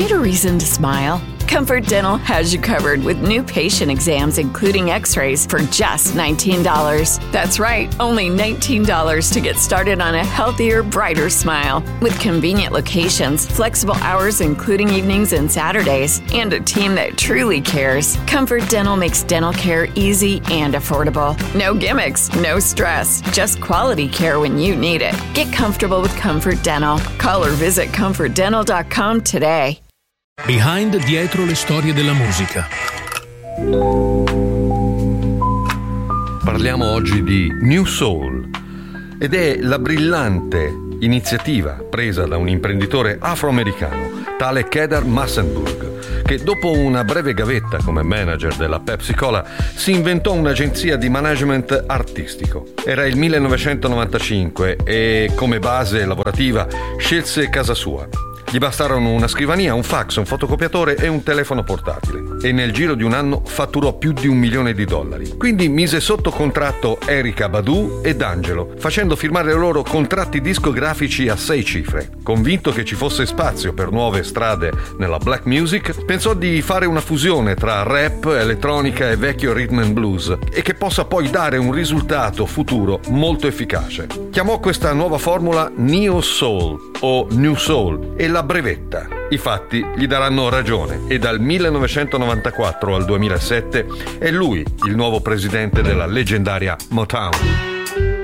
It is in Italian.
need a reason to smile? Comfort Dental has you covered with new patient exams, including x-rays, for just $19. That's right, only $19 to get started on a healthier, brighter smile. With convenient locations, flexible hours including evenings and Saturdays, and a team that truly cares, Comfort Dental makes dental care easy and affordable. No gimmicks, no stress, just quality care when you need it. Get comfortable with Comfort Dental. Call or visit ComfortDental.com today. Behind, dietro le storie della musica. Parliamo oggi di New Soul ed è la brillante iniziativa presa da un imprenditore afroamericano, tale Kedar Massenburg, che dopo una breve gavetta come manager della Pepsi Cola si inventò un'agenzia di management artistico. Era il 1995 e come base lavorativa scelse casa sua. Gli bastarono una scrivania, un fax, un fotocopiatore e un telefono portatile. E nel giro di un anno fatturò più di $1 milione. Quindi mise sotto contratto Erykah Badu ed D'Angelo, facendo firmare loro contratti discografici a 6 cifre. Convinto che ci fosse spazio per nuove strade nella black music, pensò di fare una fusione tra rap, elettronica e vecchio rhythm and blues e che possa poi dare un risultato futuro molto efficace. Chiamò questa nuova formula Neo Soul o New Soul e la brevetta. I fatti gli daranno ragione e dal 1994 al 2007 è lui il nuovo presidente della leggendaria Motown.